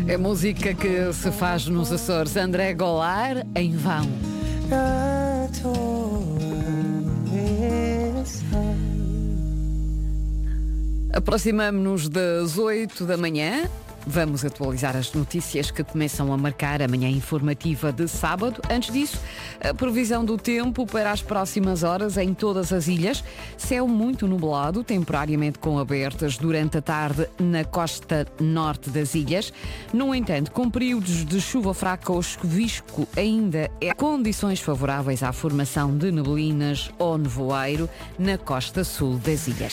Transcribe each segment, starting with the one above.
É música que se faz nos Açores. André Goulart, Em Vão. Aproximamo-nos das 8 da manhã. Vamos atualizar as notícias que começam a marcar a manhã informativa de sábado. Antes disso, a previsão do tempo para as próximas horas em todas as ilhas. Céu muito nublado, temporariamente com abertas durante a tarde na costa norte das ilhas. No entanto, com períodos de chuva fraca ou chuvisco, ainda é condições favoráveis à formação de neblinas ou nevoeiro na costa sul das ilhas.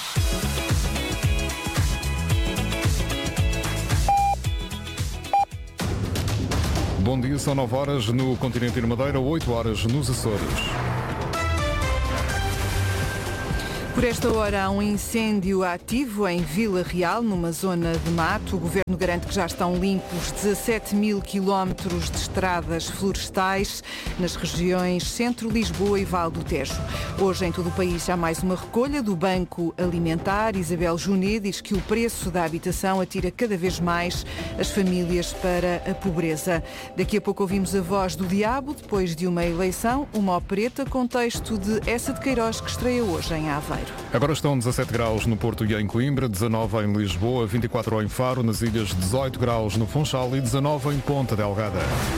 Bom dia, são 9 horas no continente e na Madeira, 8 horas nos Açores. Por esta hora há um incêndio ativo em Vila Real, numa zona de mato. O Governo garante que já estão limpos 17 mil quilómetros de estradas florestais nas regiões Centro, Lisboa e Val do Tejo. Hoje em todo o país há mais uma recolha do Banco Alimentar. Isabel Junet diz que o preço da habitação atira cada vez mais as famílias para a pobreza. Daqui a pouco ouvimos a voz do diabo, depois de uma eleição, uma opereta com texto de Essa de Queiroz, que estreia hoje em Aveiro. Agora estão 17 graus no Porto e em Coimbra, 19 em Lisboa, 24 em Faro, nas ilhas 18 graus no Funchal e 19 em Ponta Delgada.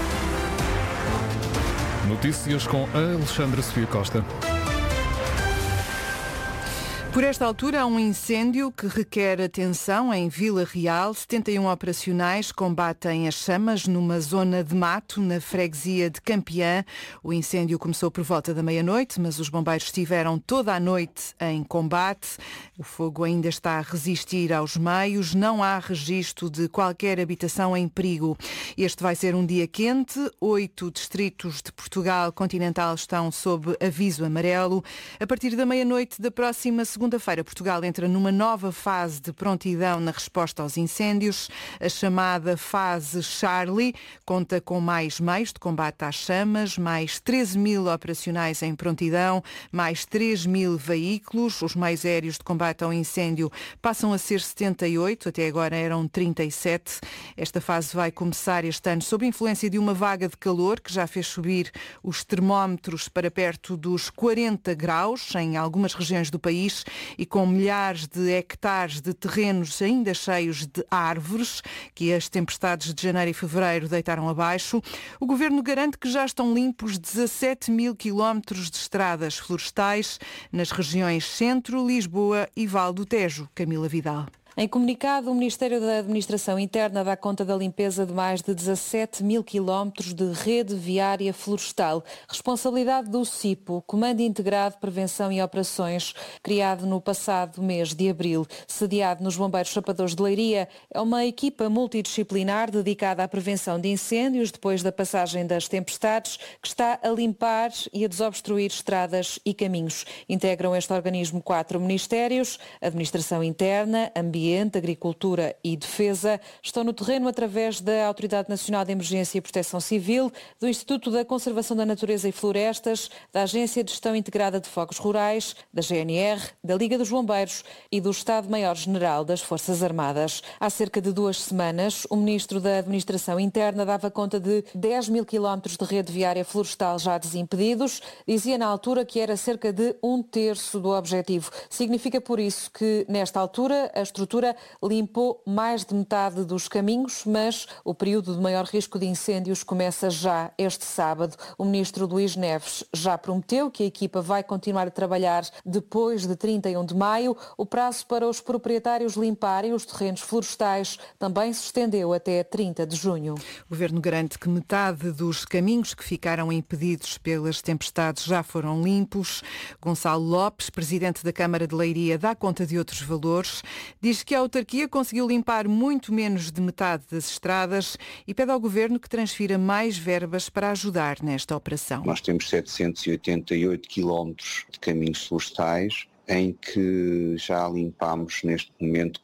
Notícias com a Alexandra Sofia Costa. Por esta altura há um incêndio que requer atenção em Vila Real. 71 operacionais combatem as chamas numa zona de mato na freguesia de Campeã. O incêndio começou por volta da meia-noite, mas os bombeiros estiveram toda a noite em combate. O fogo ainda está a resistir aos meios. Não há registro de qualquer habitação em perigo. Este vai ser um dia quente. 8 distritos de Portugal continental estão sob aviso amarelo. A partir da meia-noite da próxima segunda-feira, Portugal entra numa nova fase de prontidão na resposta aos incêndios. A chamada fase Charlie conta com mais meios de combate às chamas, mais 13 mil operacionais em prontidão, mais 3 mil veículos. Os meios aéreos de combate ao incêndio passam a ser 78, até agora eram 37. Esta fase vai começar este ano sob influência de uma vaga de calor que já fez subir os termómetros para perto dos 40 graus em algumas regiões do país, e com milhares de hectares de terrenos ainda cheios de árvores que as tempestades de janeiro e fevereiro deitaram abaixo. O Governo garante que já estão limpos 17 mil quilómetros de estradas florestais nas regiões Centro, Lisboa e Val do Tejo. Camila Vidal. Em comunicado, o Ministério da Administração Interna dá conta da limpeza de mais de 17 mil quilómetros de rede viária florestal. Responsabilidade do CIPO, Comando Integrado de Prevenção e Operações, criado no passado mês de abril. Sediado nos Bombeiros Chapadores de Leiria, é uma equipa multidisciplinar dedicada à prevenção de incêndios depois da passagem das tempestades, que está a limpar e a desobstruir estradas e caminhos. Integram este organismo 4 ministérios: Administração Interna, Ambiente, Agricultura e Defesa. Estão no terreno através da Autoridade Nacional de Emergência e Proteção Civil, do Instituto da Conservação da Natureza e Florestas, da Agência de Gestão Integrada de Fogos Rurais, da GNR, da Liga dos Bombeiros e do Estado-Maior-General das Forças Armadas. Há cerca de 2 semanas, o Ministro da Administração Interna dava conta de 10 mil quilómetros de rede viária florestal já desimpedidos. Dizia na altura que era cerca de 1/3 do objetivo. Significa por isso que, nesta altura, a estrutura limpou mais de metade dos caminhos, mas o período de maior risco de incêndios começa já este sábado. O Ministro Luís Neves já prometeu que a equipa vai continuar a trabalhar depois de 31 de maio. O prazo para os proprietários limparem os terrenos florestais também se estendeu até 30 de junho. O Governo garante que metade dos caminhos que ficaram impedidos pelas tempestades já foram limpos. Gonçalo Lopes, Presidente da Câmara de Leiria, dá conta de outros valores. Diz que a autarquia conseguiu limpar muito menos de metade das estradas e pede ao Governo que transfira mais verbas para ajudar nesta operação. Nós temos 788 quilómetros de caminhos florestais, em que já limpámos neste momento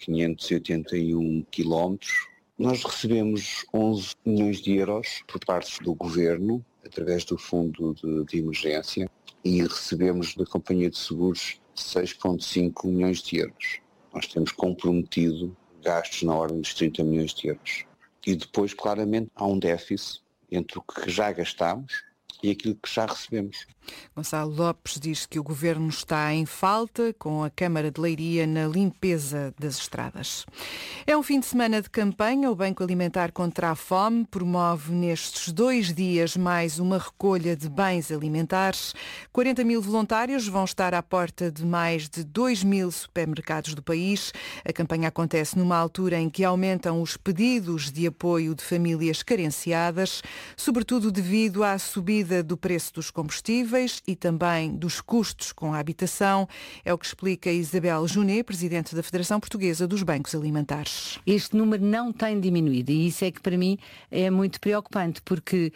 581 quilómetros. Nós recebemos 11 milhões de euros por parte do Governo, através do Fundo de Emergência, e recebemos da Companhia de Seguros 6,5 milhões de euros. Nós temos comprometido gastos na ordem dos 30 milhões de euros. E depois, claramente, há um déficit entre o que já gastamos e aquilo que já recebemos. Gonçalo Lopes diz que o Governo está em falta com a Câmara de Leiria na limpeza das estradas. É um fim de semana de campanha. O Banco Alimentar contra a Fome promove nestes 2 dias mais uma recolha de bens alimentares. 40 mil voluntários vão estar à porta de mais de 2 mil supermercados do país. A campanha acontece numa altura em que aumentam os pedidos de apoio de famílias carenciadas, sobretudo devido à subida do preço dos combustíveis e também dos custos com a habitação. É o que explica Isabel Junet, presidente da Federação Portuguesa dos Bancos Alimentares. Este número não tem diminuído e isso é que para mim é muito preocupante, porque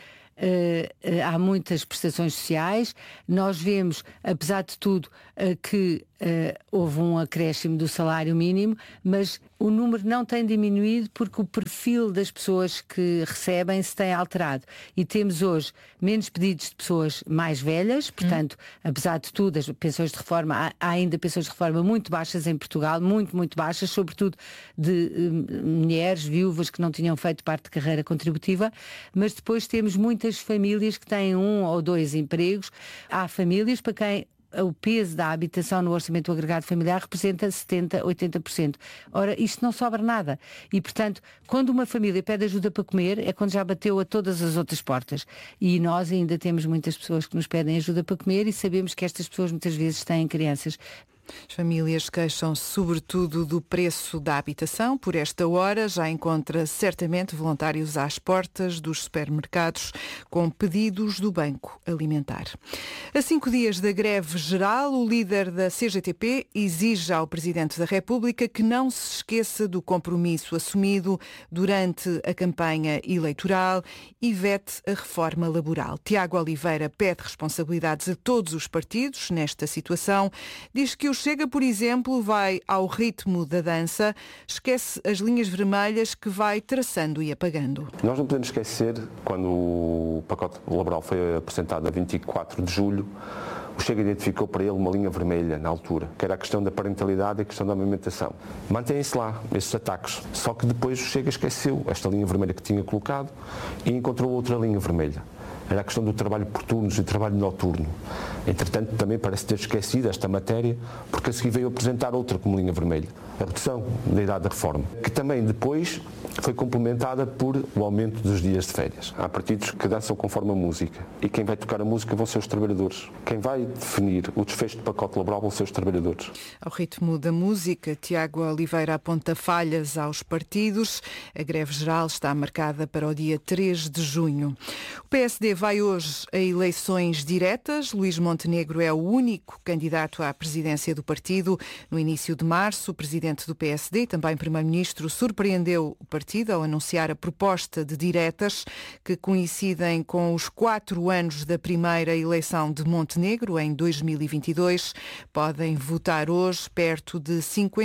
há muitas prestações sociais. Nós vemos, apesar de tudo, que houve um acréscimo do salário mínimo, mas o número não tem diminuído porque o perfil das pessoas que recebem se tem alterado. E temos hoje menos pedidos de pessoas mais velhas, portanto, apesar de tudo, as pensões de reforma, há ainda pensões de reforma muito baixas em Portugal, muito baixas, sobretudo de mulheres, viúvas que não tinham feito parte de carreira contributiva, mas depois temos muitas famílias que têm 1 ou 2 empregos. Há famílias para quem o peso da habitação no orçamento agregado familiar representa 70%, 80%. Ora, isto não sobra nada. E, portanto, quando uma família pede ajuda para comer, é quando já bateu a todas as outras portas. E nós ainda temos muitas pessoas que nos pedem ajuda para comer e sabemos que estas pessoas muitas vezes têm crianças. As famílias queixam-se sobretudo do preço da habitação. Por esta hora já encontra certamente voluntários às portas dos supermercados com pedidos do Banco Alimentar. A 5 dias da greve geral, o líder da CGTP exige ao Presidente da República que não se esqueça do compromisso assumido durante a campanha eleitoral e vete a reforma laboral. Tiago Oliveira pede responsabilidades a todos os partidos nesta situação. Diz que o Chega, por exemplo, vai ao ritmo da dança, esquece as linhas vermelhas que vai traçando e apagando. Nós não podemos esquecer, quando o pacote laboral foi apresentado a 24 de julho, o Chega identificou para ele uma linha vermelha na altura, que era a questão da parentalidade e a questão da amamentação. Mantêm-se lá esses ataques, só que depois o Chega esqueceu esta linha vermelha que tinha colocado e encontrou outra linha vermelha. Era a questão do trabalho por turnos e trabalho noturno. Entretanto, também parece ter esquecido esta matéria, porque a seguir veio apresentar outra como linha vermelha, a redução da idade da reforma, que também depois foi complementada por o aumento dos dias de férias. Há partidos que dançam conforme a música, e quem vai tocar a música vão ser os trabalhadores. Quem vai definir o desfecho do pacote laboral vão ser os trabalhadores. Ao ritmo da música, Tiago Oliveira aponta falhas aos partidos. A greve geral está marcada para o dia 3 de junho. O PSD vai hoje a eleições diretas. Luís Montenegro é o único candidato à presidência do partido. No início de março, o presidente do PSD e também primeiro-ministro surpreendeu o partido ao anunciar a proposta de diretas que coincidem com os 4 anos da primeira eleição de Montenegro em 2022. Podem votar hoje perto de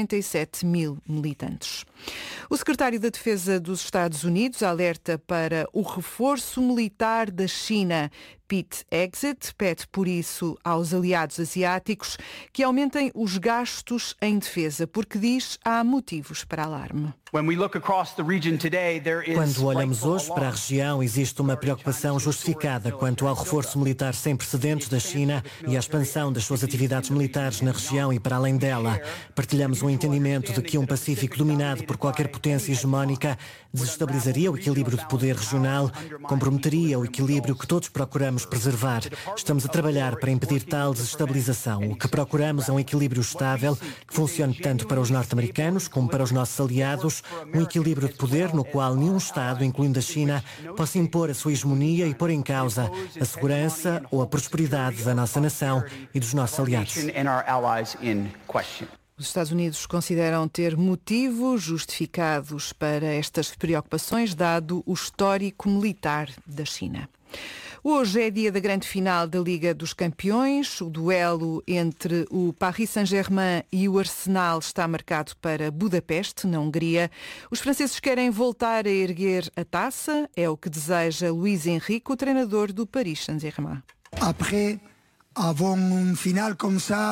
57 mil militantes. O secretário da Defesa dos Estados Unidos alerta para o reforço militar da China. Pete Hegseth pede, por isso, aos aliados asiáticos que aumentem os gastos em defesa, porque diz há motivos para alarme. Quando olhamos hoje para a região, existe uma preocupação justificada quanto ao reforço militar sem precedentes da China e à expansão das suas atividades militares na região e para além dela. Partilhamos um entendimento de que um Pacífico dominado por qualquer potência hegemónica desestabilizaria o equilíbrio de poder regional, comprometeria o equilíbrio que todos procuramos preservar. Estamos a trabalhar para impedir tal desestabilização. O que procuramos é um equilíbrio estável que funcione tanto para os norte-americanos como para os nossos aliados, um equilíbrio de poder no qual nenhum Estado, incluindo a China, possa impor a sua hegemonia e pôr em causa a segurança ou a prosperidade da nossa nação e dos nossos aliados. Os Estados Unidos consideram ter motivos justificados para estas preocupações, dado o histórico militar da China. Hoje é dia da grande final da Liga dos Campeões. O duelo entre o Paris Saint-Germain e o Arsenal está marcado para Budapeste, na Hungria. Os franceses querem voltar a erguer a taça. É o que deseja Luís Henrique, o treinador do Paris Saint-Germain. Après avoir une finale comme ça,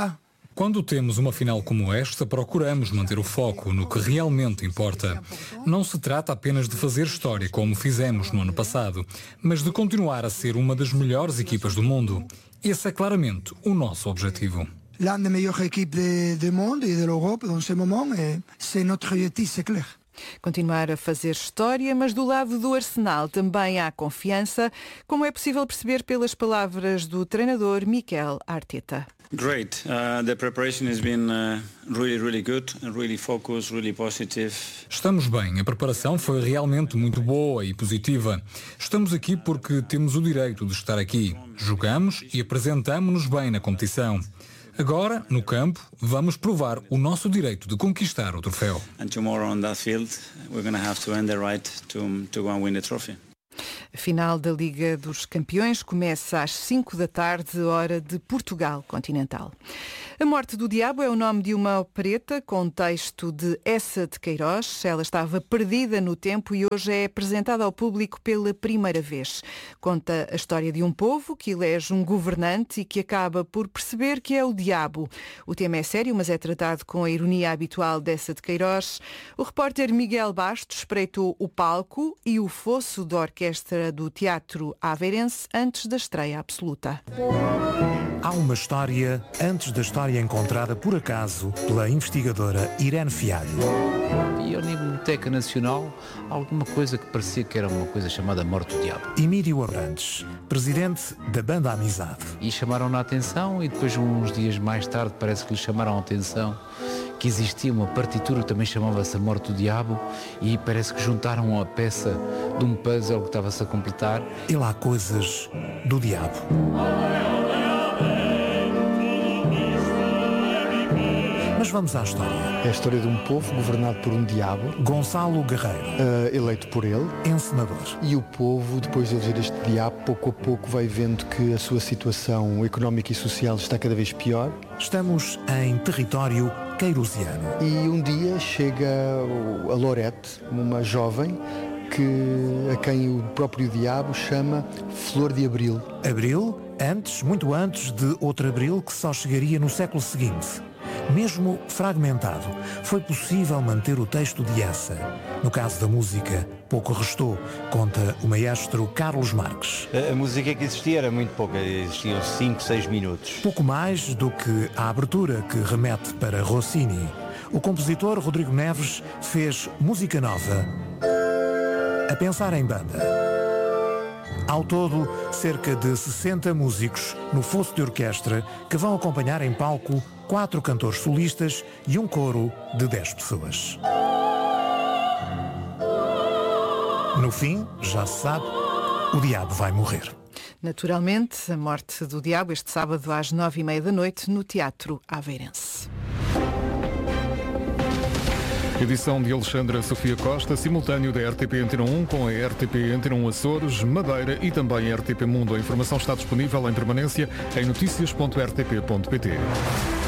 Quando temos uma final como esta, procuramos manter o foco no que realmente importa. Não se trata apenas de fazer história, como fizemos no ano passado, mas de continuar a ser uma das melhores equipas do mundo. Esse é claramente o nosso objetivo. L'une des meilleures équipes du monde et de l'Europe dans ce moment, c'est notre objectif, c'est clair. Continuar a fazer história, mas do lado do Arsenal também há confiança, como é possível perceber pelas palavras do treinador Mikel Arteta. Great. The preparation has been really good, really focused, really positive. Estamos bem. A preparação foi realmente muito boa e positiva. Estamos aqui porque temos o direito de estar aqui. Jogamos e apresentamo-nos bem na competição. Agora, no campo, vamos provar o nosso direito de conquistar o troféu. And tomorrow on that field, we're going to have to earn the right to go and win the trophy. A final da Liga dos Campeões começa às 5 da tarde, hora de Portugal continental. A Morte do Diabo é o nome de uma opereta com texto de Essa de Queiroz. Ela estava perdida no tempo e hoje é apresentada ao público pela primeira vez. Conta a história de um povo que elege um governante e que acaba por perceber que é o diabo. O tema é sério, mas é tratado com a ironia habitual dessa de Queiroz. O repórter Miguel Bastos espreitou o palco e o fosso da orquestra do Teatro Aveirense antes da estreia absoluta. Há uma história antes da história encontrada por acaso pela investigadora Irene Fialho. E na Biblioteca Nacional alguma coisa que parecia que era uma coisa chamada Morte do Diabo. Emílio Abrantes, presidente da Banda Amizade. E chamaram-na a atenção e depois uns dias mais tarde parece que lhe chamaram a atenção que existia uma partitura que também chamava-se A Morte do Diabo e parece que juntaram a peça de um puzzle que estava-se a completar. E lá coisas do diabo. Mas vamos à história. É a história de um povo governado por um diabo. Gonçalo Guerreiro. Eleito por ele. Encenador. E o povo, depois de eleger este diabo, pouco a pouco vai vendo que a sua situação económica e social está cada vez pior. Estamos em território queirosiano. E um dia chega a Lorete, uma jovem, a quem o próprio diabo chama Flor de Abril. Abril, muito antes de outro Abril que só chegaria no século seguinte. Mesmo fragmentado, foi possível manter o texto de Essa. No caso da música, pouco restou, conta o maestro Carlos Marques. A música que existia era muito pouca, existiam 5, 6 minutos. Pouco mais do que a abertura que remete para Rossini. O compositor Rodrigo Neves fez música nova, a pensar em banda. Ao todo, cerca de 60 músicos no fosso de orquestra que vão acompanhar em palco 4 cantores solistas e um coro de 10 pessoas. No fim, já se sabe, o diabo vai morrer. Naturalmente, a Morte do Diabo este sábado às 9h30 da noite no Teatro Aveirense. Edição de Alexandra Sofia Costa, simultâneo da RTP Antena 1 com a RTP Antena 1 Açores, Madeira e também a RTP Mundo. A informação está disponível em permanência em noticias.rtp.pt.